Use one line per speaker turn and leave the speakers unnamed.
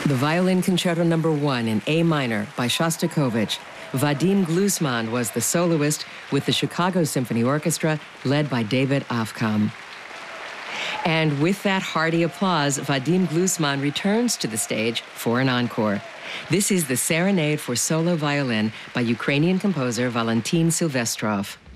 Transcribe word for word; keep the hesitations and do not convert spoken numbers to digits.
The Violin Concerto Number One in A minor by Shostakovich. Vadim Glusman was the soloist with the Chicago Symphony Orchestra, led by David Afkam. And with that hearty applause, Vadim Glusman returns to the stage for an encore. This is the Serenade for Solo Violin by Ukrainian composer Valentin Silvestrov.